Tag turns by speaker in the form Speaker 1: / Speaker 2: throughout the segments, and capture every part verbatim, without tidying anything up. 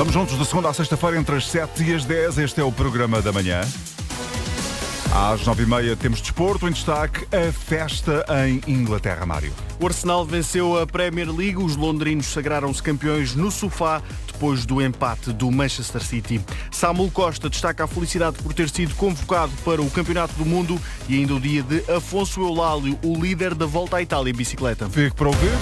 Speaker 1: Vamos juntos de segunda à sexta-feira entre as sete e as dez. Este é o programa da manhã. Às nove e meia temos desporto, em destaque a festa em Inglaterra, Mário.
Speaker 2: O Arsenal venceu a Premier League, os londrinos sagraram-se campeões no sofá depois do empate do Manchester City. Samuel Costa destaca a felicidade por ter sido convocado para o Campeonato do Mundo e ainda o dia de Afonso Eulálio, o líder da Volta à Itália em bicicleta.
Speaker 1: Fique para ouvir.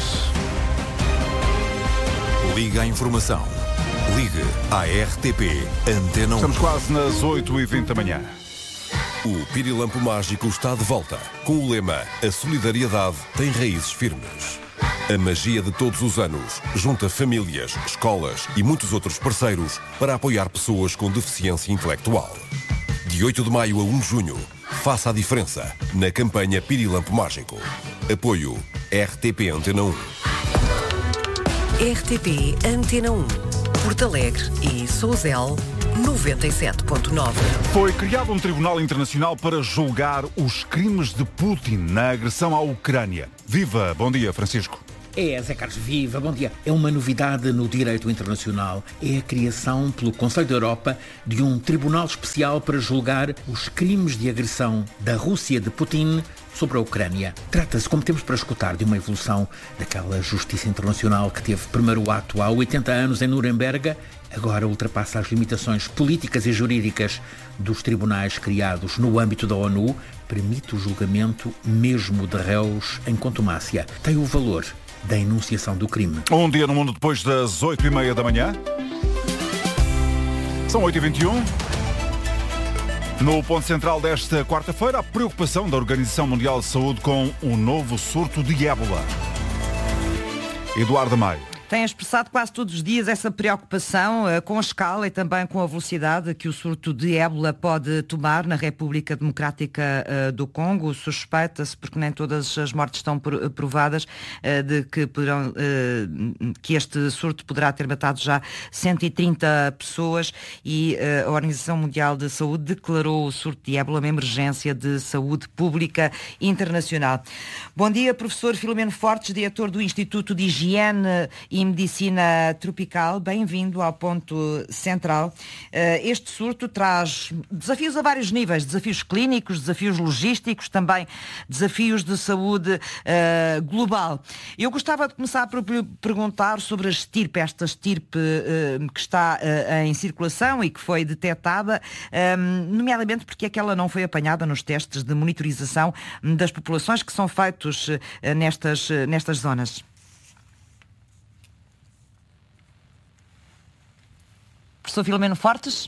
Speaker 3: Liga à informação. Ligue à R T P Antena um.
Speaker 1: Estamos quase nas oito e vinte da manhã.
Speaker 3: O Pirilampo Mágico está de volta, com o lema A solidariedade tem raízes firmes. A magia de todos os anos junta famílias, escolas e muitos outros parceiros para apoiar pessoas com deficiência intelectual. De oito de maio a um de junho, faça a diferença na campanha Pirilampo Mágico. Apoio R T P Antena um.
Speaker 4: R T P Antena um. Porto Alegre e Sousel noventa e sete ponto nove.
Speaker 1: Foi criado um tribunal internacional para julgar os crimes de Putin na agressão à Ucrânia. Viva! Bom dia, Francisco.
Speaker 5: É, Zé Carlos, viva, bom dia. É uma novidade no direito internacional. É a criação pelo Conselho da Europa de um tribunal especial para julgar os crimes de agressão da Rússia de Putin sobre a Ucrânia. Trata-se, como temos para escutar, de uma evolução daquela justiça internacional que teve primeiro ato há oitenta anos em Nuremberg, agora ultrapassa as limitações políticas e jurídicas dos tribunais criados no âmbito da ONU, permite o julgamento mesmo de réus em contumácia. Tem o valor da enunciação do crime.
Speaker 1: Um dia no mundo depois das oito e meia da manhã. São oito e vinte e um. No ponto central desta quarta-feira, a preocupação da Organização Mundial de Saúde com o novo surto de ébola. Eduardo Maio.
Speaker 6: Tem expressado quase todos os dias essa preocupação uh, com a escala e também com a velocidade que o surto de ébola pode tomar na República Democrática uh, do Congo. Suspeita-se, porque nem todas as mortes estão provadas, uh, de que, poderão, uh, que este surto poderá ter matado já cento e trinta pessoas e uh, a Organização Mundial de Saúde declarou o surto de ébola uma emergência de saúde pública internacional. Bom dia, professor Filomeno Fortes, diretor do Instituto de Higiene e Medicina Tropical. Bem-vindo ao ponto central. Este surto traz desafios a vários níveis, desafios clínicos, desafios logísticos, também desafios de saúde uh, global. Eu gostava de começar por perguntar sobre a estirpe, esta estirpe uh, que está uh, em circulação e que foi detectada, um, nomeadamente porque é que ela não foi apanhada nos testes de monitorização das populações que são feitos uh, nestas, uh, nestas zonas. Professor Filomeno Fortes?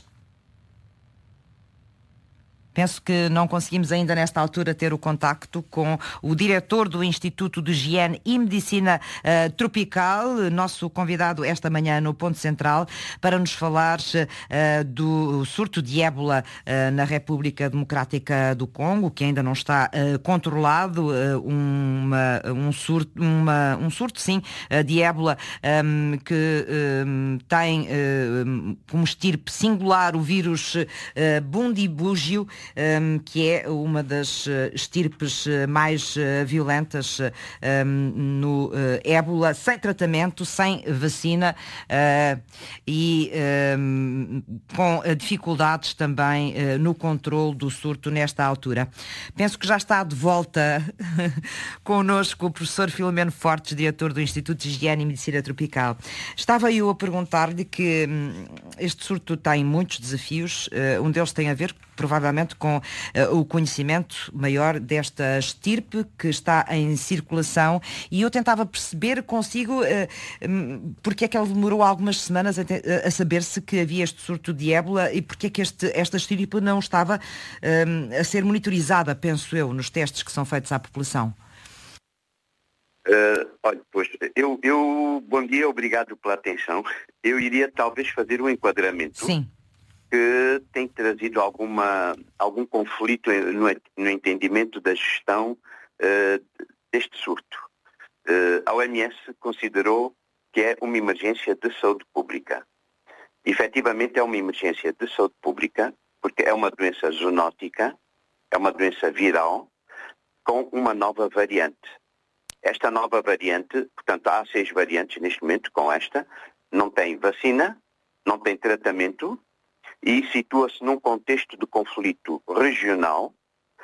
Speaker 6: Penso que não conseguimos ainda nesta altura ter o contacto com o diretor do Instituto de Higiene e Medicina uh, Tropical, nosso convidado esta manhã no Ponto Central, para nos falar uh, do surto de ébola uh, na República Democrática do Congo, que ainda não está uh, controlado, uh, uma, um, surto, uma, um surto, sim, uh, de ébola um, que um, tem uh, como estirpe singular o vírus uh, Bundibugyo, Um, que é uma das estirpes mais uh, violentas um, no uh, ébola, sem tratamento, sem vacina uh, e um, com dificuldades também uh, no controle do surto nesta altura. Penso que já está de volta connosco o professor Filomeno Fortes, diretor do Instituto de Higiene e Medicina Tropical. Estava eu a perguntar-lhe que um, este surto tem muitos desafios, uh, um deles tem a ver provavelmente com uh, o conhecimento maior desta estirpe que está em circulação, e eu tentava perceber consigo uh, um, porque é que ele demorou algumas semanas a, te, a saber-se que havia este surto de ébola e porque é que este, esta estirpe não estava um, a ser monitorizada, penso eu, nos testes que são feitos à população.
Speaker 7: Uh, olha, pois, eu, eu, bom dia, obrigado pela atenção. Eu iria talvez fazer um enquadramento.
Speaker 6: Sim.
Speaker 7: Que tem trazido alguma, algum conflito no, no entendimento da gestão uh, deste surto. Uh, a O M S considerou que é uma emergência de saúde pública. Efetivamente é uma emergência de saúde pública, porque é uma doença zoonótica, é uma doença viral, com uma nova variante. Esta nova variante, portanto há seis variantes neste momento com esta, não tem vacina, não tem tratamento e situa-se num contexto de conflito regional.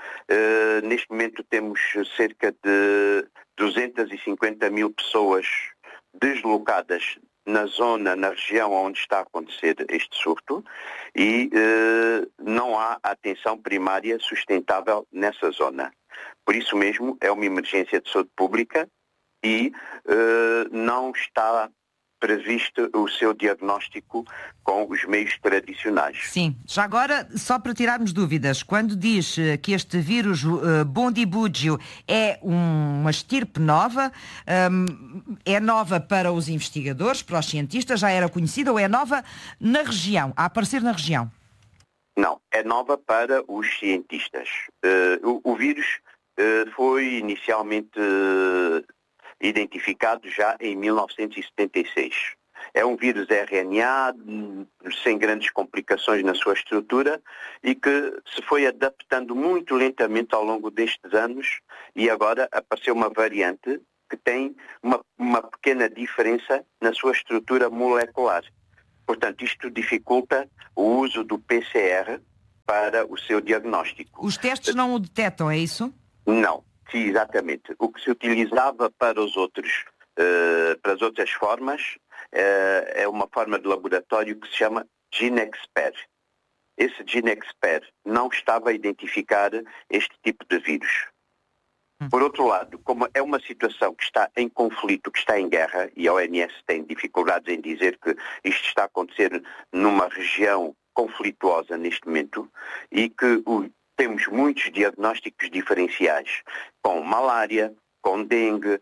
Speaker 7: Uh, neste momento temos cerca de duzentas e cinquenta mil pessoas deslocadas na zona, na região onde está a acontecer este surto e uh, não há atenção primária sustentável nessa zona. Por isso mesmo é uma emergência de saúde pública e uh, não está previsto o seu diagnóstico com os meios tradicionais.
Speaker 6: Sim. Já agora, só para tirarmos dúvidas, quando diz que este vírus uh, Bundibugyo é um, uma estirpe nova, um, é nova para os investigadores, para os cientistas, já era conhecida ou é nova na região, a aparecer na região?
Speaker 7: Não, é nova para os cientistas. Uh, o, o vírus uh, foi inicialmente uh, identificado já em mil novecentos e setenta e seis. É um vírus R N A sem grandes complicações na sua estrutura e que se foi adaptando muito lentamente ao longo destes anos e agora apareceu uma variante que tem uma, uma pequena diferença na sua estrutura molecular. Portanto, isto dificulta o uso do P C R para o seu diagnóstico.
Speaker 6: Os testes não o detectam, é isso?
Speaker 7: Não. Sim, exatamente. O que se utilizava para os outros, uh, para as outras formas, uh, é uma forma de laboratório que se chama GeneXpert. Esse GeneXpert não estava a identificar este tipo de vírus. Por outro lado, como é uma situação que está em conflito, que está em guerra, e a O M S tem dificuldades em dizer que isto está a acontecer numa região conflituosa neste momento, e que o temos muitos diagnósticos diferenciais, com malária, com dengue,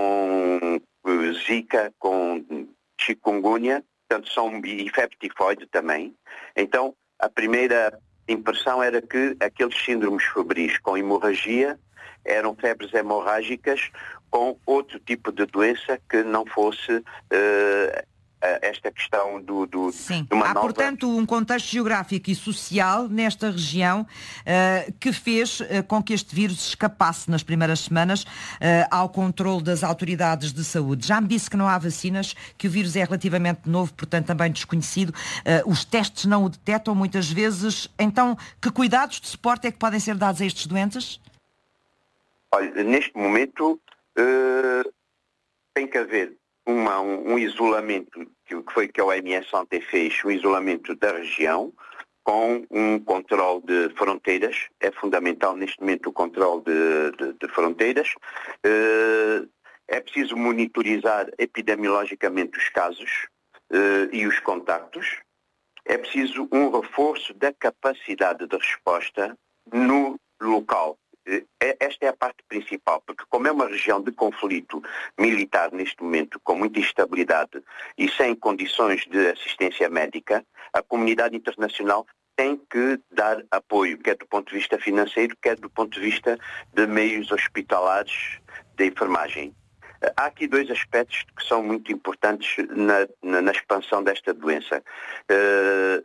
Speaker 7: com zika, com chikungunya, portanto são, e febre tifoide também. Então, a primeira impressão era que aqueles síndromes febris com hemorragia eram febres hemorrágicas com outro tipo de doença que não fosse uh, esta questão do, do,
Speaker 6: Sim.
Speaker 7: de uma
Speaker 6: Há,
Speaker 7: nova...
Speaker 6: portanto, um contexto geográfico e social nesta região uh, que fez uh, com que este vírus escapasse nas primeiras semanas uh, ao controle das autoridades de saúde. Já me disse que não há vacinas, que o vírus é relativamente novo, portanto também desconhecido. Uh, os testes não o detectam muitas vezes. Então, que cuidados de suporte é que podem ser dados a estes doentes?
Speaker 7: Olha, neste momento uh, tem que haver Uma, um, um isolamento, que foi que a O M S ontem fez, um isolamento da região, com um controle de fronteiras. É fundamental neste momento o controle de, de, de fronteiras. Uh, é preciso monitorizar epidemiologicamente os casos uh, e os contactos. É preciso um reforço da capacidade de resposta no local. Esta é a parte principal, porque como é uma região de conflito militar neste momento, com muita instabilidade e sem condições de assistência médica, a comunidade internacional tem que dar apoio, quer do ponto de vista financeiro, quer do ponto de vista de meios hospitalares, de enfermagem. Há aqui dois aspectos que são muito importantes na, na, na expansão desta doença. Uh,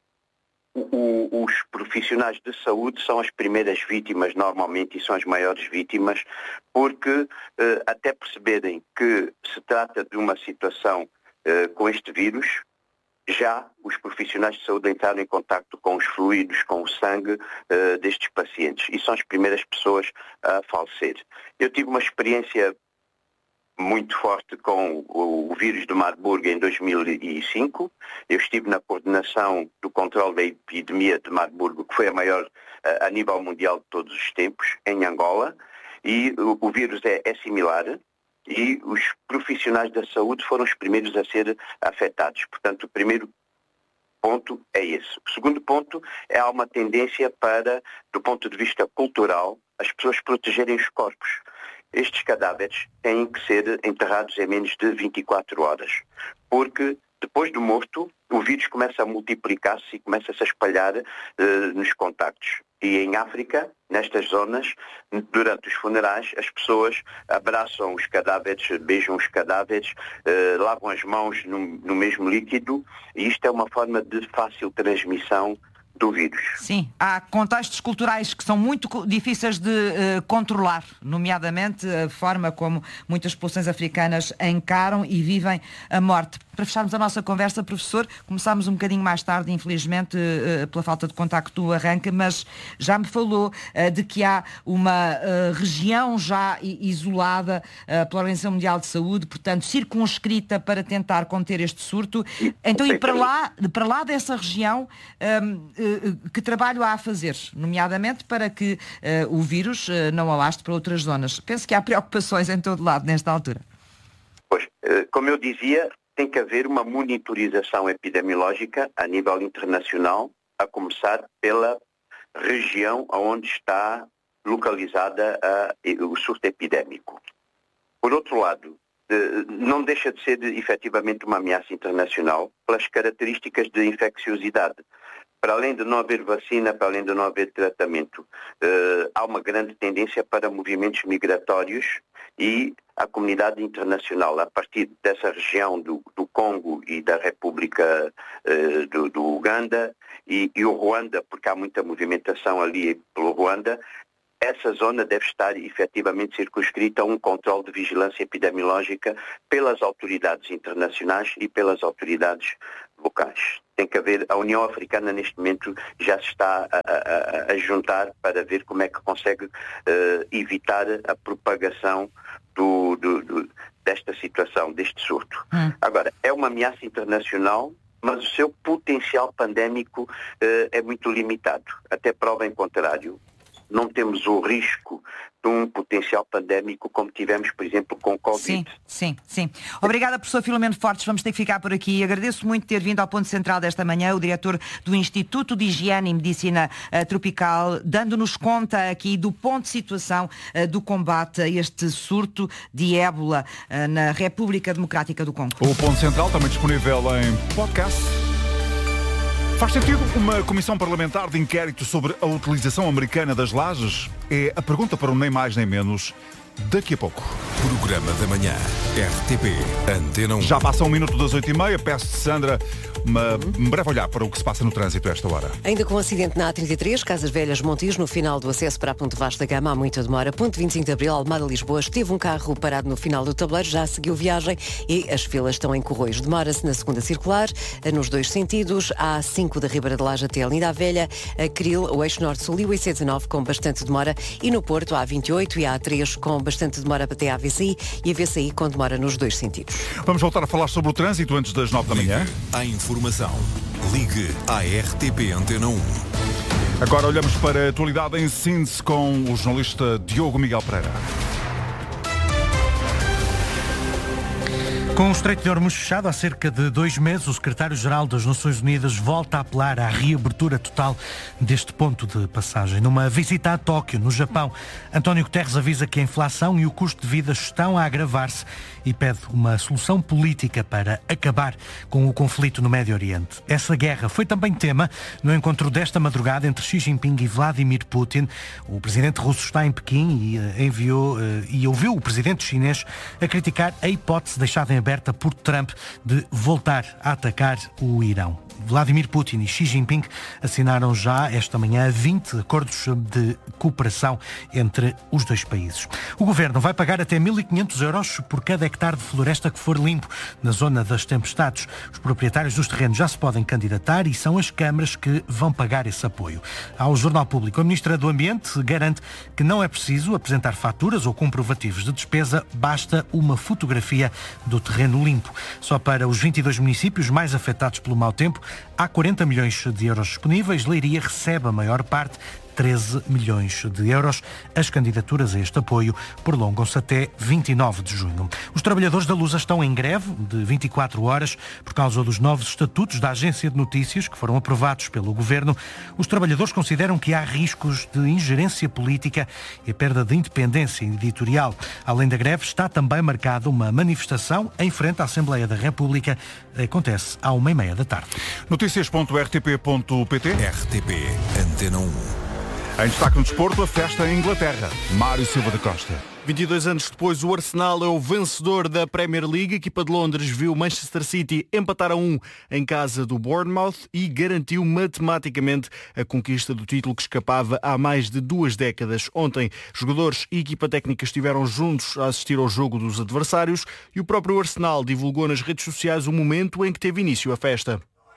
Speaker 7: O, os profissionais de saúde são as primeiras vítimas normalmente e são as maiores vítimas porque eh, até perceberem que se trata de uma situação eh, com este vírus, já os profissionais de saúde entraram em contacto com os fluidos, com o sangue eh, destes pacientes e são as primeiras pessoas a falecer. Eu tive uma experiência muito forte com o, o vírus de Marburg em dois mil e cinco. Eu estive na coordenação do controle da epidemia de Marburg, que foi a maior a, a nível mundial de todos os tempos, em Angola, e o, o vírus é, é similar e os profissionais da saúde foram os primeiros a ser afetados. Portanto, o primeiro ponto é esse. O segundo ponto é há uma tendência para, do ponto de vista cultural, as pessoas protegerem os corpos. Estes cadáveres têm que ser enterrados em menos de vinte e quatro horas, porque depois do morto o vírus começa a multiplicar-se e começa-se a espalhar uh, nos contactos. E em África, nestas zonas, durante os funerais, as pessoas abraçam os cadáveres, beijam os cadáveres, uh, lavam as mãos no, no mesmo líquido, e isto é uma forma de fácil transmissão do vírus.
Speaker 6: Sim, há contextos culturais que são muito difíceis de uh, controlar, nomeadamente a forma como muitas populações africanas encaram e vivem a morte. para fecharmos a nossa conversa, professor, começámos um bocadinho mais tarde, infelizmente, pela falta de contacto do arranque, mas já me falou de que há uma região já isolada pela Organização Mundial de Saúde, portanto, circunscrita para tentar conter este surto. Então, e para lá, para lá dessa região, que trabalho há a fazer, nomeadamente para que o vírus não alaste para outras zonas? Penso que há preocupações em todo lado nesta altura.
Speaker 7: Pois, como eu dizia, tem que haver uma monitorização epidemiológica a nível internacional, a começar pela região onde está localizada a, o surto epidémico. Por outro lado, não deixa de ser efetivamente uma ameaça internacional pelas características de infecciosidade. Para além de não haver vacina, para além de não haver tratamento, eh, há uma grande tendência para movimentos migratórios e a comunidade internacional, a partir dessa região do, do Congo e da República eh, do, do Uganda e, e o Ruanda, porque há muita movimentação ali pelo Ruanda, essa zona deve estar efetivamente circunscrita a um controle de vigilância epidemiológica pelas autoridades internacionais e pelas autoridades locais. Tem que haver, a União Africana neste momento já se está a, a, a juntar para ver como é que consegue uh, evitar a propagação do, do, do, desta situação, deste surto. Hum. Agora, é uma ameaça internacional, mas o seu potencial pandémico uh, é muito limitado. Até prova em contrário. Não temos o risco de um potencial pandémico como tivemos, por exemplo, com o Covid.
Speaker 6: Sim, sim, sim. Obrigada, professor Filomeno Fortes. Vamos ter que ficar por aqui. Agradeço muito ter vindo ao ponto central desta manhã, o diretor do Instituto de Higiene e Medicina uh, Tropical, dando-nos conta aqui do ponto de situação uh, do combate a este surto de ébola uh, na República Democrática do Congo.
Speaker 1: O ponto central também disponível em podcast. Faz sentido uma comissão parlamentar de inquérito sobre a utilização americana das lajes? É a pergunta para o nem mais nem menos daqui a pouco.
Speaker 3: Programa da manhã, R T P, Antena um.
Speaker 1: Já passa um minuto das oito e meia, peço-te, Sandra, uma, um breve olhar para o que se passa no trânsito a esta hora.
Speaker 4: Ainda com o acidente na A trinta e três, Casas Velhas Montijo, no final do acesso para a Ponte Vasta Gama, há muita demora. Ponte vinte e cinco de Abril, Almada, Lisboa, esteve um carro parado no final do tabuleiro, já seguiu viagem e as filas estão em Corroios. Demora-se na segunda circular, nos dois sentidos. A A cinco da Ribeira de Laje até a Linda a Velha, a Cril, o eixo norte-sul e o I C dezenove com bastante demora. E no Porto, a A vinte e oito e a A três com bastante demora até a V C I e a V C I com demora nos dois sentidos.
Speaker 1: Vamos voltar a falar sobre o trânsito antes das nove da manhã.
Speaker 3: A informação. Ligue à R T P Antena um.
Speaker 1: Agora olhamos para a atualidade em síntese com o jornalista Diogo Miguel Pereira.
Speaker 8: Com o Estreito de Hormuz fechado há cerca de dois meses, o secretário-geral das Nações Unidas volta a apelar à reabertura total deste ponto de passagem. Numa visita a Tóquio, no Japão, António Guterres avisa que a inflação e o custo de vida estão a agravar-se e pede uma solução política para acabar com o conflito no Médio Oriente. Essa guerra foi também tema no encontro desta madrugada entre Xi Jinping e Vladimir Putin. O presidente russo está em Pequim e enviou e ouviu o presidente chinês a criticar a hipótese deixada em aberta por Trump de voltar a atacar o Irão. Vladimir Putin e Xi Jinping assinaram já esta manhã vinte acordos de cooperação entre os dois países. O governo vai pagar até mil e quinhentos euros por cada hectare de floresta que for limpo na zona das tempestades. Os proprietários dos terrenos já se podem candidatar e são as câmaras que vão pagar esse apoio. Ao Jornal Público, a Ministra do Ambiente garante que não é preciso apresentar faturas ou comprovativos de despesa, basta uma fotografia do terreno limpo. Só para os vinte e dois municípios mais afetados pelo mau tempo, há quarenta milhões de euros disponíveis. Leiria recebe a maior parte, treze milhões de euros. As candidaturas a este apoio prolongam-se até vinte e nove de junho. Os trabalhadores da Lusa estão em greve de vinte e quatro horas por causa dos novos estatutos da Agência de Notícias que foram aprovados pelo Governo. Os trabalhadores consideram que há riscos de ingerência política e a perda de independência editorial. Além da greve, está também marcada uma manifestação em frente à Assembleia da República. Acontece à uma e meia da tarde.
Speaker 1: Notícias ponto r t p ponto p t.
Speaker 3: R T P Antena um.
Speaker 1: Em destaque no desporto, a festa em Inglaterra. Mário Silva da Costa.
Speaker 2: vinte e dois anos depois, o Arsenal é o vencedor da Premier League. A equipa de Londres viu o Manchester City empatar a um em casa do Bournemouth e garantiu matematicamente a conquista do título que escapava há mais de duas décadas. Ontem, jogadores e equipa técnica estiveram juntos a assistir ao jogo dos adversários e o próprio Arsenal divulgou nas redes sociais o momento em que teve início a festa.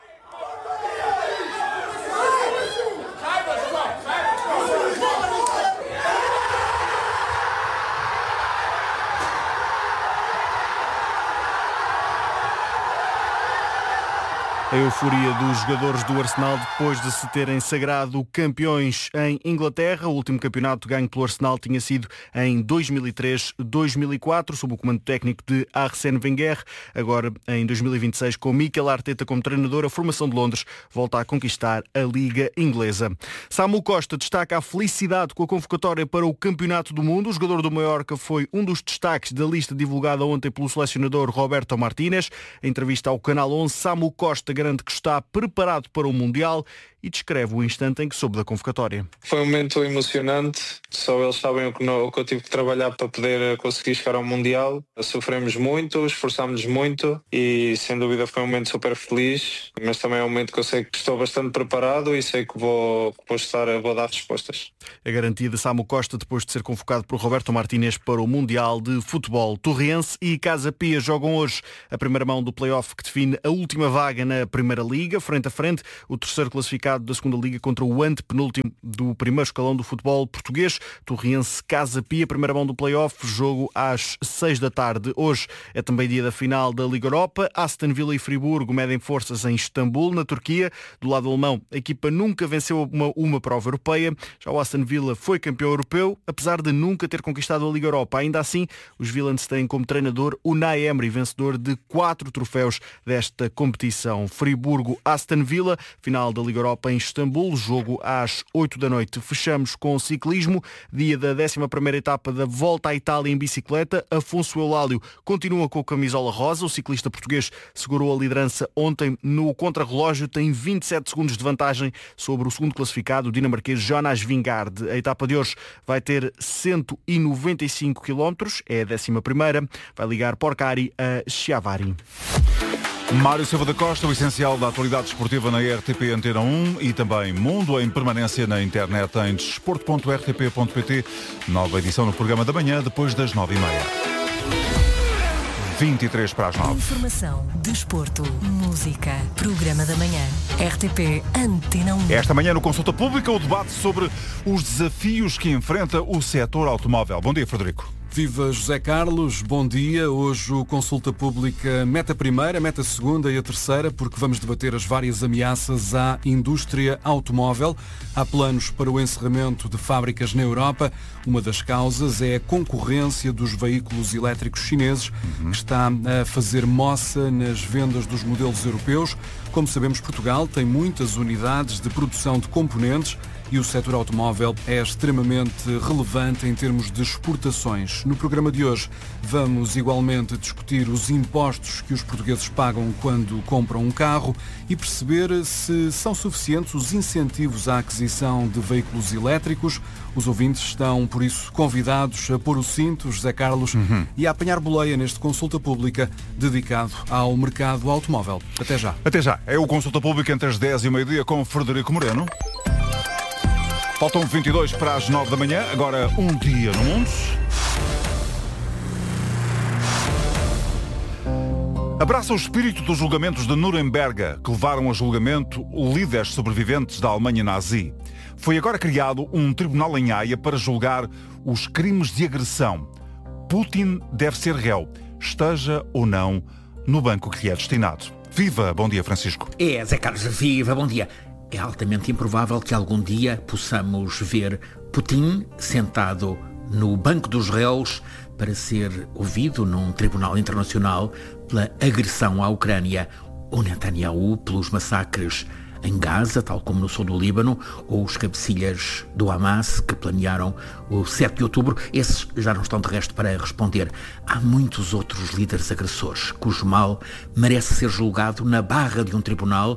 Speaker 2: A euforia dos jogadores do Arsenal depois de se terem sagrado campeões em Inglaterra. O último campeonato ganho pelo Arsenal tinha sido em dois mil e três dois mil e quatro, sob o comando técnico de Arsène Wenger. Agora, em dois mil e vinte e seis, com Mikel Arteta como treinador, a formação de Londres volta a conquistar a Liga Inglesa. Samu Costa destaca a felicidade com a convocatória para o Campeonato do Mundo. O jogador do Mallorca foi um dos destaques da lista divulgada ontem pelo selecionador Roberto Martínez. Em entrevista ao Canal onze, Samu Costa garante que está preparado para o Mundial e descreve o instante em que soube da convocatória.
Speaker 9: Foi um momento emocionante, só eles sabem o que, não, o que eu tive que trabalhar para poder conseguir chegar ao Mundial. Sofremos muito, esforçámos-nos muito e sem dúvida foi um momento super feliz, mas também é um momento que eu sei que estou bastante preparado e sei que vou, que vou, estar, vou dar respostas.
Speaker 2: A garantia de Samu Costa depois de ser convocado por Roberto Martínez para o Mundial de Futebol. Torriense e Casa Pia jogam hoje a primeira mão do play-off que define a última vaga na Primeira Liga, frente a frente, o terceiro classificado da segunda Liga contra o antepenúltimo do primeiro escalão do futebol português. Torriense Casa Pia, primeira mão do play-off, jogo às seis da tarde. Hoje é também dia da final da Liga Europa. Aston Villa e Friburgo medem forças em Istambul, na Turquia. Do lado alemão, a equipa nunca venceu uma, uma prova europeia. Já o Aston Villa foi campeão europeu, apesar de nunca ter conquistado a Liga Europa. Ainda assim, os Villains têm como treinador Unai Emery, vencedor de quatro troféus desta competição. Friburgo, Aston Villa, final da Liga Europa em Istambul, jogo às oito da noite. Fechamos com o ciclismo, dia da décima primeira etapa da Volta à Itália em bicicleta. Afonso Eulálio continua com a camisola rosa. O ciclista português segurou a liderança ontem no contrarrelógio, tem vinte e sete segundos de vantagem sobre o segundo classificado, o dinamarquês Jonas Vingegaard. A etapa de hoje vai ter cento e noventa e cinco quilómetros, é a décima primeira, vai ligar Porcari a Chiavari.
Speaker 1: Mário Silva da Costa, o essencial da atualidade esportiva na R T P Antena um e também Mundo em permanência na internet em desporto ponto r t p ponto p t. Nova edição no programa da manhã, depois das nove e meia. vinte e três para as nove.
Speaker 10: Informação, desporto, música, programa da manhã. R T P Antena um.
Speaker 1: Esta manhã no Consulta Pública o debate sobre os desafios que enfrenta o setor automóvel. Bom dia, Frederico.
Speaker 11: Viva José Carlos, bom dia. Hoje o Consulta Pública mete a primeira, mete a segunda e a terceira, porque vamos debater as várias ameaças à indústria automóvel. Há planos para o encerramento de fábricas na Europa. Uma das causas é a concorrência dos veículos elétricos chineses, uhum. que está a fazer moça nas vendas dos modelos europeus. Como sabemos, Portugal tem muitas unidades de produção de componentes e o setor automóvel é extremamente relevante em termos de exportações. No programa de hoje vamos igualmente discutir os impostos que os portugueses pagam quando compram um carro e perceber se são suficientes os incentivos à aquisição de veículos elétricos. Os ouvintes estão, por isso, convidados a pôr o cinto, José Carlos, uhum. e a apanhar boleia neste Consulta Pública dedicado ao mercado automóvel. Até já.
Speaker 1: Até já. É o Consulta Pública entre as dez e o meio-dia com Frederico Moreno. Faltam vinte e dois para as nove da manhã, agora um dia no mundo. Abraça o espírito dos julgamentos de Nuremberg, que levaram a julgamento líderes sobreviventes da Alemanha nazi. Foi agora criado um tribunal em Haia para julgar os crimes de agressão. Putin deve ser réu, esteja ou não no banco que lhe é destinado. Viva! Bom dia, Francisco.
Speaker 5: É, Zé Carlos, viva, bom dia. É altamente improvável que algum dia possamos ver Putin sentado no banco dos réus para ser ouvido num tribunal internacional pela agressão à Ucrânia, ou Netanyahu pelos massacres em Gaza, tal como no sul do Líbano, ou os cabecilhas do Hamas que planearam o sete de outubro. Esses já não estão de resto para responder. Há muitos outros líderes agressores cujo mal merece ser julgado na barra de um tribunal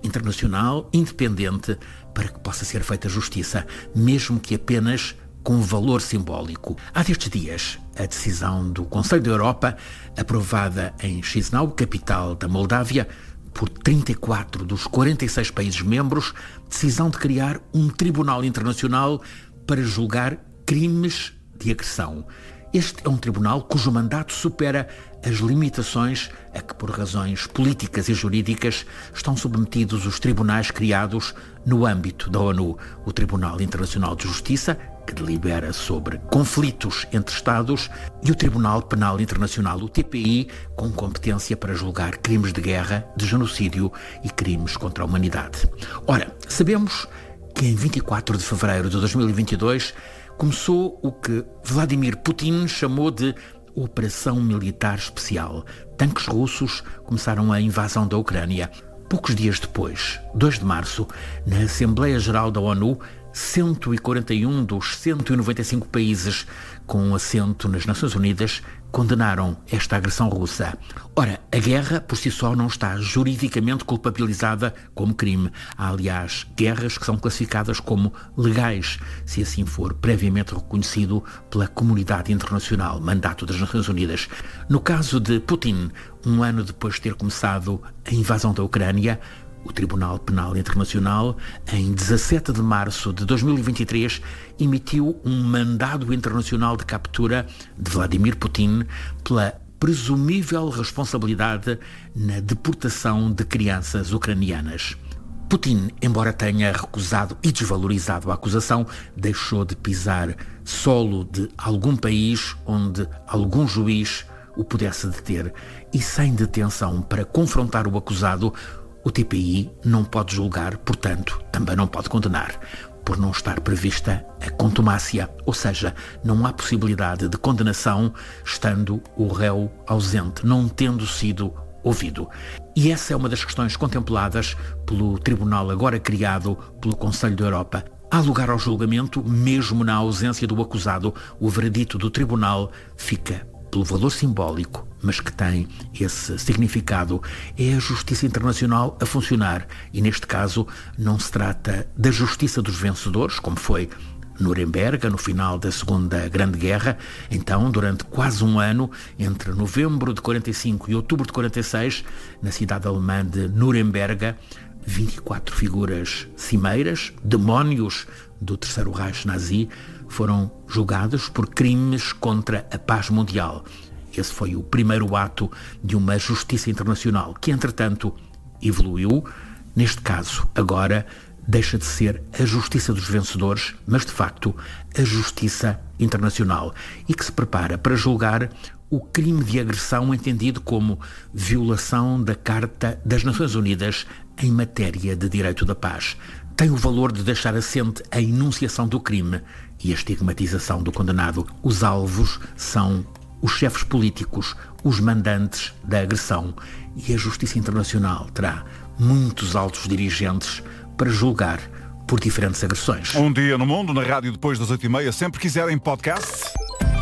Speaker 5: internacional independente para que possa ser feita justiça, mesmo que apenas com valor simbólico. Há destes dias a decisão do Conselho da Europa, aprovada em Chisinau, capital da Moldávia, por trinta e quatro dos quarenta e seis países membros, decisão de criar um tribunal internacional para julgar crimes de agressão. Este é um tribunal cujo mandato supera as limitações a que, por razões políticas e jurídicas, estão submetidos os tribunais criados no âmbito da ONU, o Tribunal Internacional de Justiça, que delibera sobre conflitos entre Estados, e o Tribunal Penal Internacional, o T P I, com competência para julgar crimes de guerra, de genocídio e crimes contra a humanidade. Ora, sabemos que em vinte e quatro de fevereiro de dois mil e vinte e dois começou o que Vladimir Putin chamou de Operação Militar Especial. Tanques russos começaram a invasão da Ucrânia. Poucos dias depois, dois de março, na Assembleia Geral da ONU, cento e quarenta e um dos cento e noventa e cinco países com assento nas Nações Unidas condenaram esta agressão russa. Ora, a guerra por si só não está juridicamente culpabilizada como crime. Há, aliás, guerras que são classificadas como legais, se assim for previamente reconhecido pela comunidade internacional, mandato das Nações Unidas. No caso de Putin, um ano depois de ter começado a invasão da Ucrânia, o Tribunal Penal Internacional, em dezassete de março de dois mil e vinte e três, emitiu um mandado internacional de captura de Vladimir Putin pela presumível responsabilidade na deportação de crianças ucranianas. Putin, embora tenha recusado e desvalorizado a acusação, deixou de pisar solo de algum país onde algum juiz o pudesse deter, e sem detenção para confrontar o acusado, o T P I não pode julgar, portanto, também não pode condenar, por não estar prevista a contumácia, ou seja, não há possibilidade de condenação estando o réu ausente, não tendo sido ouvido. E essa é uma das questões contempladas pelo tribunal agora criado pelo Conselho da Europa. Há lugar ao julgamento, mesmo na ausência do acusado. O veredito do tribunal fica pelo valor simbólico, mas que tem esse significado. É a justiça internacional a funcionar, e neste caso não se trata da justiça dos vencedores, como foi Nuremberg, no final da Segunda Grande Guerra. Então, durante quase um ano, entre novembro de quarenta e cinco e outubro de quarenta e seis, na cidade alemã de Nuremberg, vinte e quatro figuras cimeiras, demónios do Terceiro Reich nazi, foram julgados por crimes contra a paz mundial. Esse foi o primeiro ato de uma justiça internacional que, entretanto, evoluiu. Neste caso, agora, deixa de ser a justiça dos vencedores, mas, de facto, a justiça internacional, e que se prepara para julgar o crime de agressão entendido como violação da Carta das Nações Unidas em matéria de direito da paz. Tem o valor de deixar assente a enunciação do crime e a estigmatização do condenado. Os alvos são os chefes políticos, os mandantes da agressão, e a justiça internacional terá muitos altos dirigentes para julgar por diferentes agressões.
Speaker 1: Um dia no mundo, na rádio depois das oito e meia, sempre quiserem podcast.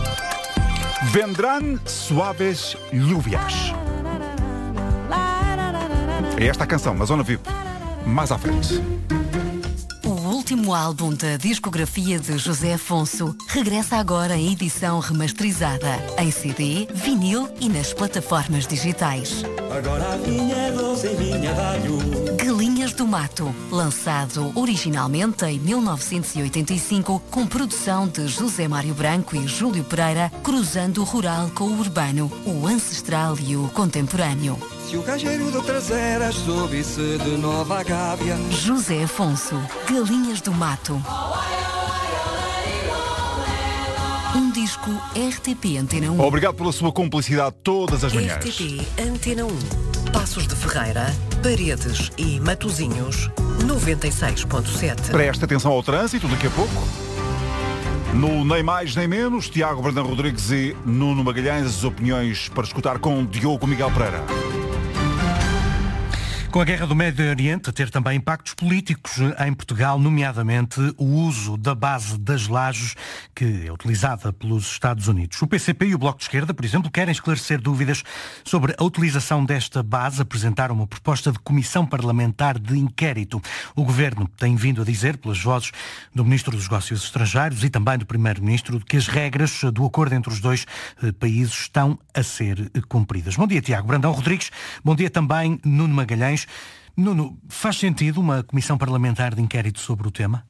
Speaker 1: Vendrán suaves lluvias. É esta a canção, na Zona V I P. Mais à frente.
Speaker 10: O último álbum da discografia de José Afonso regressa agora em edição remasterizada, em C D, vinil e nas plataformas digitais.
Speaker 12: Agora a vinhedos em vinha dalho.
Speaker 10: Galinhas do Mato, lançado originalmente em mil novecentos e oitenta e cinco, com produção de José Mário Branco e Júlio Pereira, cruzando o rural com o urbano, o ancestral e o contemporâneo.
Speaker 12: Se o gajeiro de traseiras soube-se de Nova Gávea.
Speaker 10: José Afonso, Galinhas do Mato. Um disco R T P Antena um.
Speaker 1: Obrigado pela sua cumplicidade todas as manhãs.
Speaker 4: R T P Antena um. Passos de Ferreira, Paredes e Matosinhos, noventa e seis ponto sete.
Speaker 1: Presta atenção ao trânsito daqui a pouco. No Nem Mais Nem Menos, Tiago Brandão Rodrigues e Nuno Magalhães, as opiniões para escutar com Diogo Miguel Pereira.
Speaker 8: Com a guerra do Médio Oriente a ter também impactos políticos em Portugal, nomeadamente o uso da base das Lajes, que é utilizada pelos Estados Unidos. O P C P e o Bloco de Esquerda, por exemplo, querem esclarecer dúvidas sobre a utilização desta base, apresentaram uma proposta de comissão parlamentar de inquérito. O Governo tem vindo a dizer, pelas vozes do Ministro dos Negócios Estrangeiros e também do Primeiro-Ministro, que as regras do acordo entre os dois países estão a ser cumpridas. Bom dia, Tiago Brandão Rodrigues. Bom dia também, Nuno Magalhães. Nuno, faz sentido uma comissão parlamentar de inquérito sobre o tema?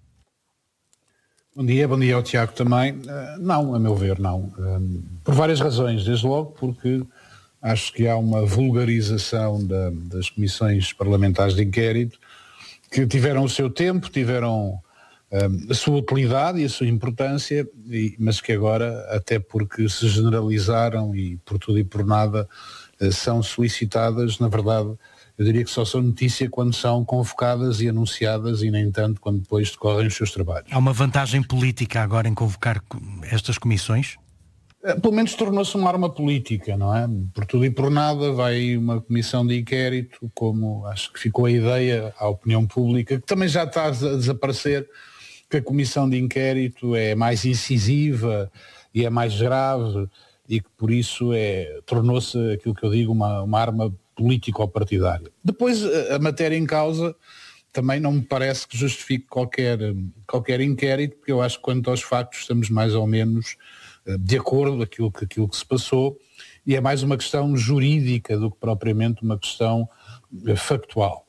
Speaker 13: Bom dia, bom dia ao Tiago também. Não, a meu ver, não. Por várias razões. Desde logo porque acho que há uma vulgarização da, das comissões parlamentares de inquérito que tiveram o seu tempo, tiveram um, a sua utilidade e a sua importância, e, mas que agora, até porque se generalizaram e por tudo e por nada são solicitadas, na verdade, eu diria que só são notícia quando são convocadas e anunciadas e nem tanto quando depois decorrem os seus trabalhos.
Speaker 8: Há uma vantagem política agora em convocar estas comissões?
Speaker 13: Pelo menos tornou-se uma arma política, não é? Por tudo e por nada vai uma comissão de inquérito, como acho que ficou a ideia à opinião pública, que também já está a desaparecer, que a comissão de inquérito é mais incisiva e é mais grave e que por isso é, tornou-se aquilo que eu digo uma, uma arma político-partidária. Depois a matéria em causa também não me parece que justifique qualquer, qualquer inquérito, porque eu acho que quanto aos factos estamos mais ou menos de acordo com aquilo que, aquilo que se passou e é mais uma questão jurídica do que propriamente uma questão factual.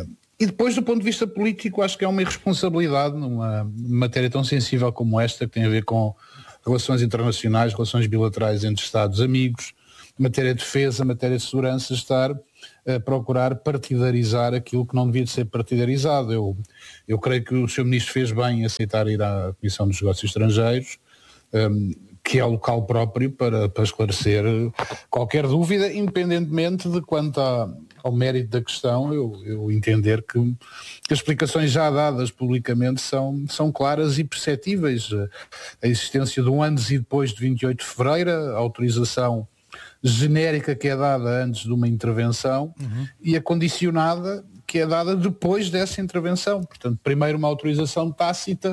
Speaker 13: E depois, do ponto de vista político, acho que é uma irresponsabilidade numa matéria tão sensível como esta, que tem a ver com relações internacionais, relações bilaterais entre Estados amigos, matéria de defesa, matéria de segurança, estar a procurar partidarizar aquilo que não devia de ser partidarizado. Eu, eu creio que o senhor Ministro fez bem em aceitar ir à Comissão dos Negócios Estrangeiros, um, que é o local próprio para, para esclarecer qualquer dúvida, independentemente de quanto à, ao mérito da questão, eu, eu entender que, que as explicações já dadas publicamente são, são claras e perceptíveis. A existência de um antes e depois de vinte e oito de fevereiro, a autorização genérica que é dada antes de uma intervenção uhum. e a condicionada que é dada depois dessa intervenção. Portanto, primeiro uma autorização tácita,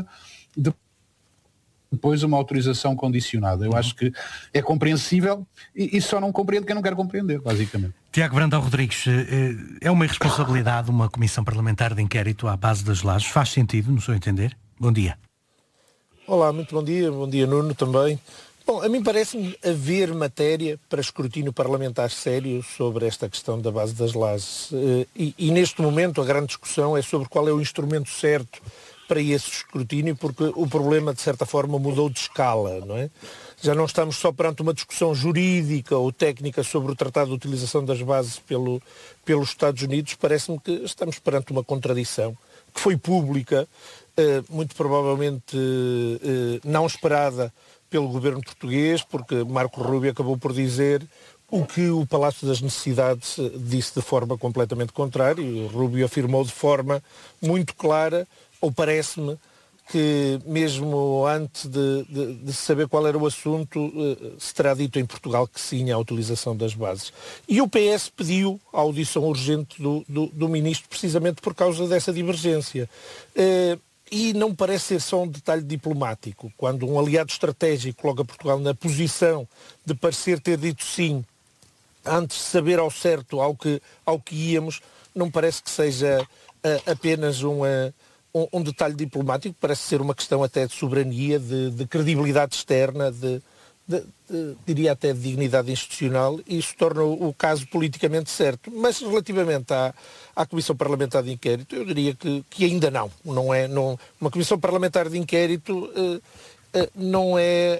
Speaker 13: depois uma autorização condicionada. Eu uhum. acho que é compreensível e, e só não compreendo quem não quer compreender, basicamente.
Speaker 8: Tiago Brandão Rodrigues, é uma irresponsabilidade uma comissão parlamentar de inquérito à base das Lajes? Faz sentido, no seu entender? Bom dia.
Speaker 14: Olá, muito bom dia. Bom dia, Nuno, também. Bom, a mim parece-me haver matéria para escrutínio parlamentar sério sobre esta questão da base das Lajes. E, e neste momento a grande discussão é sobre qual é o instrumento certo para esse escrutínio, porque o problema de certa forma mudou de escala, não é? Já não estamos só perante uma discussão jurídica ou técnica sobre o Tratado de Utilização das Bases pelo, pelos Estados Unidos, parece-me que estamos perante uma contradição que foi pública, eh, muito provavelmente eh, não esperada pelo governo português, porque Marco Rubio acabou por dizer o que o Palácio das Necessidades disse de forma completamente contrária. O Rubio afirmou de forma muito clara, ou parece-me, que mesmo antes de, de, de saber qual era o assunto, se terá dito em Portugal que sim à utilização das bases. E o P S pediu a audição urgente do, do, do Ministro precisamente por causa dessa divergência. Uh, E não parece ser só um detalhe diplomático. Quando um aliado estratégico coloca Portugal na posição de parecer ter dito sim, antes de saber ao certo ao que, ao que íamos, não parece que seja uh, apenas uma, um, um detalhe diplomático, parece ser uma questão até de soberania, de, de credibilidade externa, de, de, de, diria até de dignidade institucional, e isso torna o, o caso politicamente certo. Mas relativamente à à Comissão Parlamentar de Inquérito, eu diria que, que ainda não. não, é, não uma Comissão Parlamentar de Inquérito uh, uh, não é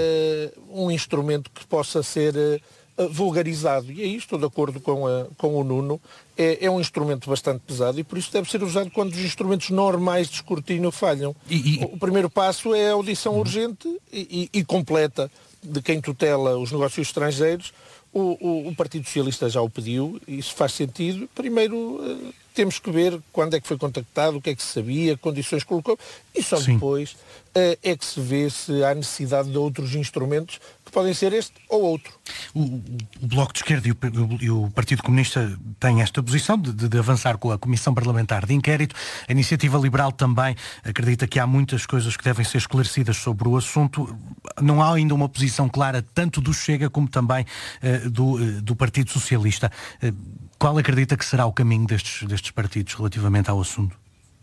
Speaker 14: uh, um instrumento que possa ser uh, vulgarizado. E aí estou de acordo com, a, com o Nuno. É, é um instrumento bastante pesado e por isso deve ser usado quando os instrumentos normais de escrutínio falham. E, e... O primeiro passo é a audição urgente e, e, e completa de quem tutela os negócios estrangeiros. O, o, o Partido Socialista já o pediu, isso faz sentido. Primeiro, temos que ver quando é que foi contactado, o que é que se sabia, que condições colocou, e só
Speaker 8: Sim.
Speaker 14: depois uh, é que se vê se há necessidade de outros instrumentos que podem ser este ou outro.
Speaker 8: O, o Bloco de Esquerda e o, e o Partido Comunista têm esta posição de, de, de avançar com a Comissão Parlamentar de Inquérito. A Iniciativa Liberal também acredita que há muitas coisas que devem ser esclarecidas sobre o assunto. Não há ainda uma posição clara tanto do Chega como também uh, do, uh, do Partido Socialista. Uh, qual acredita que será o caminho destes, destes partidos relativamente ao assunto?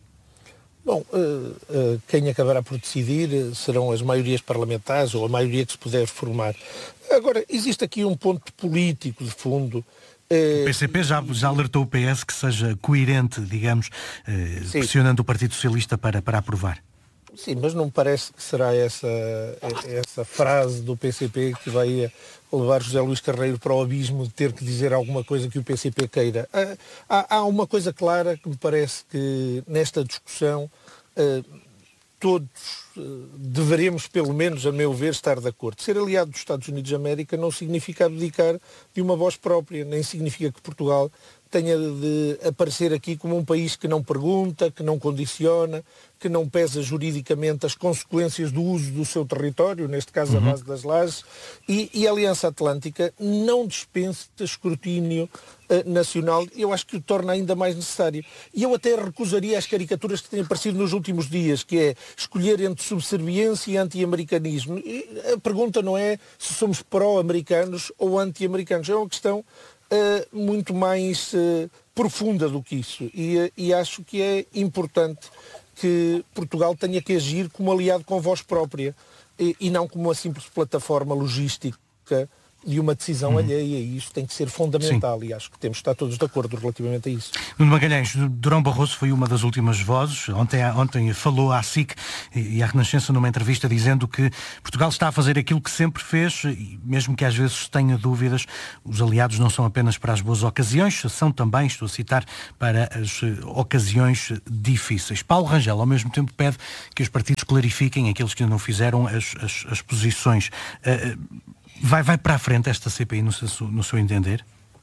Speaker 14: Bom, uh, uh, quem acabará por decidir uh, serão as maiorias parlamentares ou a maioria que se puder formar. Agora, existe aqui um ponto político de fundo. Uh,
Speaker 8: o P C P já, já alertou o P S que seja coerente, digamos, uh, pressionando o Partido Socialista para, para aprovar.
Speaker 14: Sim, mas não me parece que será essa, essa frase do P C P que vai levar José Luís Carneiro para o abismo de ter que dizer alguma coisa que o P C P queira. Há, há uma coisa clara que me parece que nesta discussão uh, todos uh, deveremos, pelo menos a meu ver, estar de acordo. Ser aliado dos Estados Unidos da América não significa abdicar de uma voz própria, nem significa que Portugal tenha de aparecer aqui como um país que não pergunta, que não condiciona, que não pesa juridicamente as consequências do uso do seu território, neste caso uhum. a base das lajes, e, e a Aliança Atlântica não dispensa escrutínio uh, nacional, eu acho que o torna ainda mais necessário. E eu até recusaria as caricaturas que têm aparecido nos últimos dias, que é escolher entre subserviência e anti-americanismo. E a pergunta não é se somos pró-americanos ou anti-americanos, é uma questão Uh, muito mais uh, profunda do que isso. E, uh, e acho que é importante que Portugal tenha que agir como aliado com voz própria e, e não como uma simples plataforma logística de uma decisão hum. alheia, e isso tem que ser fundamental. Sim. E acho que temos de estar todos de acordo relativamente a isso.
Speaker 8: Nuno Magalhães, Durão Barroso foi uma das últimas vozes. Ontem, ontem falou à S I C e à Renascença numa entrevista dizendo que Portugal está a fazer aquilo que sempre fez, e mesmo que às vezes tenha dúvidas, os aliados não são apenas para as boas ocasiões, são também, estou a citar, para as ocasiões difíceis. Paulo Rangel, ao mesmo tempo, pede que os partidos clarifiquem, aqueles que não fizeram, as, as, as posições. Uh, Vai, vai para a frente esta C P I no seu, no seu entender?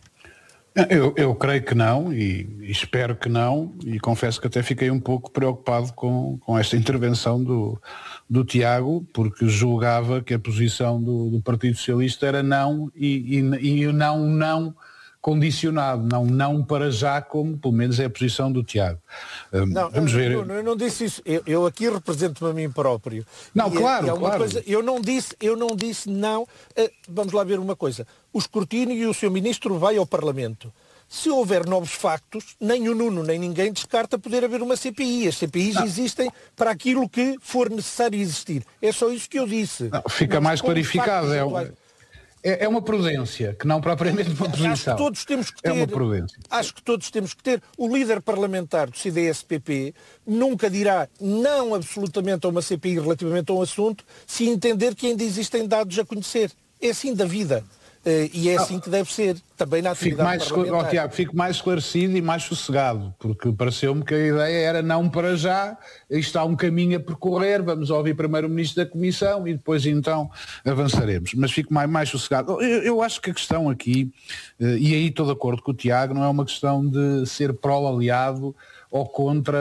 Speaker 13: Eu, eu creio que não e, e espero que não, e confesso que até fiquei um pouco preocupado com, com esta intervenção do, do Tiago, porque julgava que a posição do, do Partido Socialista era não e, e, e não, não condicionado, não, não para já, como pelo menos é a posição do Tiago. Um,
Speaker 14: não,
Speaker 13: vamos ver.
Speaker 14: Eu, eu não disse isso, eu, eu aqui represento-me a mim próprio.
Speaker 13: Não,
Speaker 14: e
Speaker 13: claro,
Speaker 14: é, é uma
Speaker 13: claro.
Speaker 14: Coisa, eu não disse, eu não disse não. Uh, vamos lá ver uma coisa. O escrutínio e o seu ministro vai ao Parlamento. Se houver novos factos, nem o Nuno nem ninguém descarta poder haver uma C P I. As C P Is não. existem para aquilo que for necessário existir. É só isso que eu disse.
Speaker 13: Não, fica mais clarificado. É um... É uma prudência, que não propriamente uma posição.
Speaker 14: Acho que todos temos que ter,
Speaker 13: é uma prudência.
Speaker 14: Acho que todos temos que ter. O líder parlamentar do C D S P P nunca dirá não absolutamente a uma C P I relativamente a um assunto se entender que ainda existem dados a conhecer. É assim da vida. Uh, e é assim que deve ser, também na atividade
Speaker 13: fico mais,
Speaker 14: parlamentar.
Speaker 13: Oh, Tiago, fico mais esclarecido e mais sossegado, porque pareceu-me que a ideia era não para já, está um caminho a percorrer, vamos ouvir primeiro o Ministro da Comissão e depois então avançaremos. Mas fico mais, mais sossegado. Eu, eu acho que a questão aqui, uh, e aí estou de acordo com o Tiago, não é uma questão de ser pró-aliado ou contra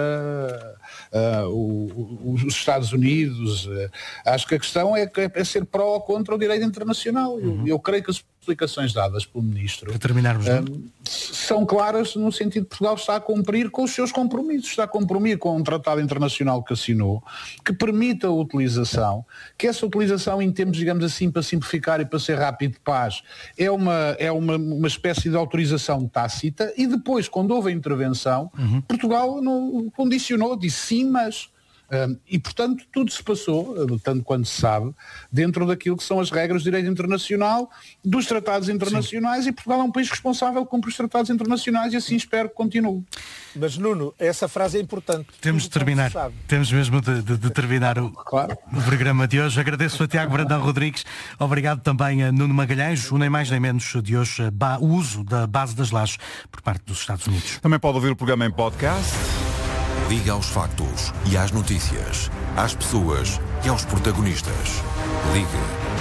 Speaker 13: uh, o, o, os Estados Unidos. Uh, acho que a questão é, é ser pró ou contra o direito internacional. Uhum. Eu, eu creio que as explicações dadas pelo Ministro um, são claras no sentido de que Portugal está a cumprir com os seus compromissos, está a cumprir com um tratado internacional que assinou, que permite a utilização, que essa utilização em termos, digamos assim, para simplificar e para ser rápido de paz, é uma, é uma, uma espécie de autorização tácita, e depois, quando houve a intervenção, uhum. Portugal não condicionou, disse sim, mas... Um, e, portanto, tudo se passou, tanto quanto se sabe, dentro daquilo que são as regras de direito internacional, dos tratados internacionais. Sim. E Portugal é um país responsável, cumpre os tratados internacionais, e assim espero que continue.
Speaker 14: Mas, Nuno, essa frase é importante.
Speaker 8: Temos de terminar, temos mesmo de, de, de terminar o, claro. o programa de hoje. Agradeço a Tiago Brandão Rodrigues, obrigado também a Nuno Magalhães, o nem mais nem menos de hoje, o uso da base das lajes por parte dos Estados Unidos.
Speaker 1: Também pode ouvir o programa em podcast.
Speaker 3: Liga aos factos e às notícias, às pessoas e aos protagonistas. Ligue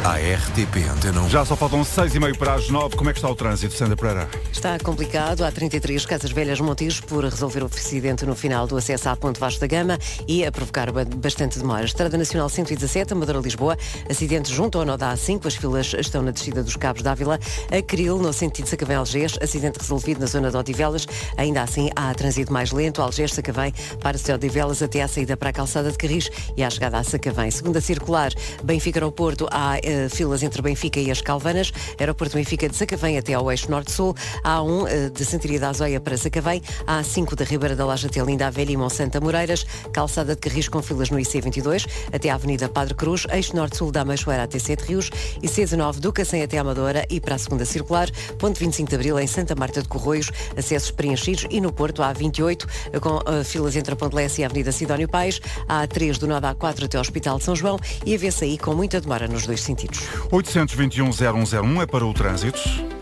Speaker 15: à R T P Antena um.
Speaker 1: Já só faltam seis e meio para as nove. Como é que está o trânsito, Sandra Pereira?
Speaker 4: Está complicado. Há trinta e três Casas Velhas Montijo por resolver o acidente no final do acesso à Ponte Vasco da Gama e a provocar bastante demora. Estrada Nacional cento e dezassete, Amadora Lisboa, acidente junto ao nó da A cinco. As filas estão na descida dos Cabos d'Ávila. A Cril, no sentido Sacavém-Algés, acidente resolvido na zona de Odivelas. Ainda assim, há trânsito mais lento. Algés-Sacavém, para-se de Odivelas até à saída para a calçada de Carris e à chegada a Sacavém. Segunda circular, Benfica-Aeroporto, há uh, filas entre Benfica e as Calvanas. Aeroporto Benfica de Sacavém até ao eixo norte-sul. Há um uh, de Santiria da Azóia para Sacavém. Há cinco da Ribeira da Laje até Linda a Velha e Monsanto a Moreiras. Calçada de Carris com filas no I C vinte e dois até à Avenida Padre Cruz. Eixo norte-sul da Amechoeira até Sete Rios. E C dezanove do Cacém até Amadora e para a segunda circular, ponto vinte e cinco de Abril em Santa Marta de Corroios. Acessos preenchidos e no Porto há vinte e oito com uh, filas entre a Ponte Lessa e a Avenida Sidónio Paes. Há três do nó da A quatro até ao Hospital de São João e a V C I com muita demora nos dois sentidos.
Speaker 1: oitocentos e vinte e um, zero um zero um é para o trânsito.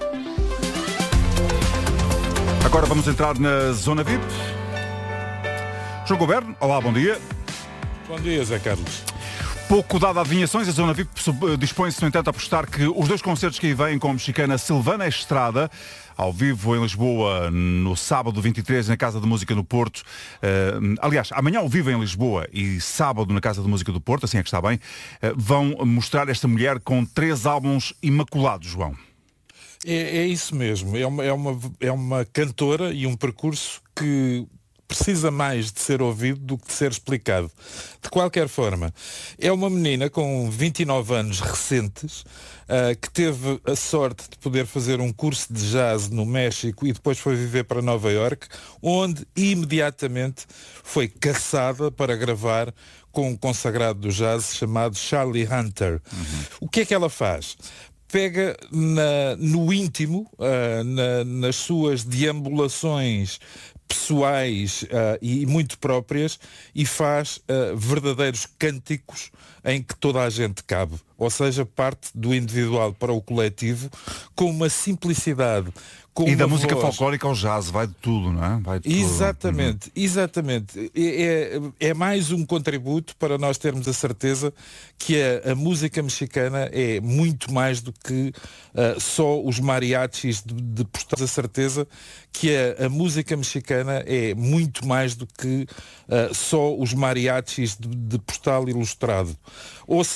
Speaker 1: Agora vamos entrar na Zona V I P. João Goberno, olá, bom dia.
Speaker 16: Bom dia, Zé Carlos.
Speaker 1: Pouco dado a adivinhações, a Zona V I P dispõe-se, no entanto, a apostar que os dois concertos que aí vêm com a mexicana Silvana Estrada, ao vivo em Lisboa, no sábado vinte e três, na Casa de Música no Porto. Uh, aliás, amanhã ao vivo em Lisboa e sábado na Casa de Música do Porto, assim é que está bem, uh, vão mostrar esta mulher com três álbuns imaculados, João.
Speaker 16: É, é isso mesmo. É uma, é, uma, é uma cantora e um percurso que precisa mais de ser ouvido do que de ser explicado. De qualquer forma, é uma menina com vinte e nove anos recentes, uh, que teve a sorte de poder fazer um curso de jazz no México e depois foi viver para Nova Iorque, onde imediatamente foi caçada para gravar com um consagrado do jazz chamado Charlie Hunter. Uhum. O que é que ela faz? Pega na, no íntimo, uh, na, nas suas deambulações pessoais uh, e muito próprias e faz uh, verdadeiros cânticos em que toda a gente cabe. Ou seja, parte do individual para o coletivo com uma simplicidade. Com
Speaker 1: e da
Speaker 16: uma
Speaker 1: música
Speaker 16: voz...
Speaker 1: folclórica ao jazz, vai de tudo, não é? Vai de
Speaker 16: exatamente,
Speaker 1: tudo.
Speaker 16: exatamente. É, é mais um contributo para nós termos a certeza que a, a música mexicana é muito mais do que uh, só os mariachis de, de postar. A certeza que a, a música mexicana é muito mais do que uh, só os mariachis de, de postal ilustrado. Ou